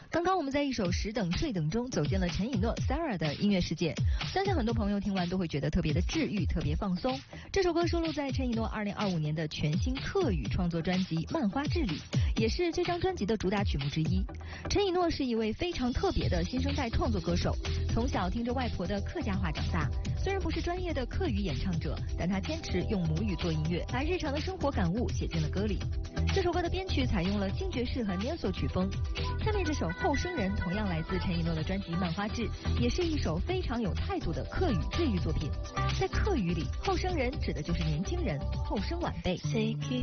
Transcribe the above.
刚刚我们在一首《十等睡等》中走进了陈以诺 Sarah 的音乐世界，相信很多朋友听完都会觉得特别的治愈，特别放松。这首歌收录在陈以诺2025年的全新客语创作专辑《漫花志》里，也是这张专辑的主打曲目之一。陈以诺是一位非常特别的新生代创作歌手，从小听着外婆的客家话长大，虽然不是专业的客语演唱者，但他坚持用母语做音乐，把日常的生活感悟写进了歌里。这首歌的编曲采用了金爵士和 Neo 曲风。下面这首《后生人》同样来自陈以诺的专辑《漫花志》，也是一首非常有态度的客语治愈作品。在客语里，后生人指的就是年轻人、后生晚辈。